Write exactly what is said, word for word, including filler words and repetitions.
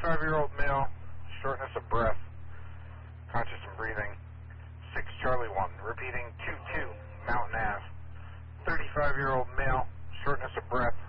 thirty-five-year-old male, shortness of breath, conscious and breathing. six Charlie one, repeating two two, Mountain Ave. thirty-five-year-old male, shortness of breath,